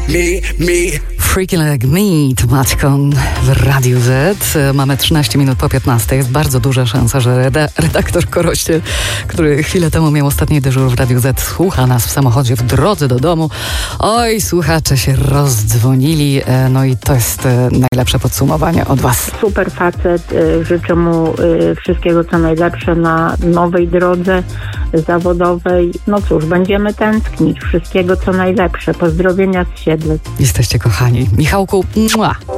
Freaky Like Me, to Maćkon w Radiu Z. Mamy 13 minut po 15. Jest bardzo duża szansa, że redaktor Korościel, który chwilę temu miał ostatni dyżur w Radiu Z, słucha nas w samochodzie w drodze do domu. Oj, słuchacze się rozdzwonili. No i to jest najlepsze podsumowanie od was. Super facet. Życzę mu wszystkiego co najlepsze na nowej drodze zawodowej. No cóż, będziemy tęsknić. Wszystkiego co najlepsze. Pozdrowienia z Siedlec. Jesteście kochani. Michałku, mua.